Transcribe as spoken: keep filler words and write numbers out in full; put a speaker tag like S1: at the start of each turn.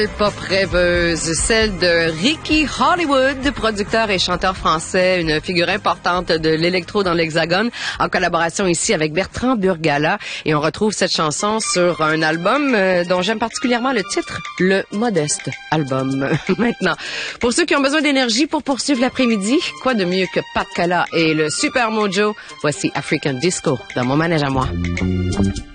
S1: Pop rêveuse, celle de Ricky Hollywood, producteur et chanteur français, une figure importante de l'électro dans l'Hexagone, en collaboration ici avec Bertrand Burgala. Et on retrouve cette chanson sur un album euh, dont j'aime particulièrement le titre, le Modeste Album. Maintenant, pour ceux qui ont besoin d'énergie pour poursuivre l'après-midi, quoi de mieux que Pat Cala et le Super Mojo? Voici African Disco dans mon manège à moi.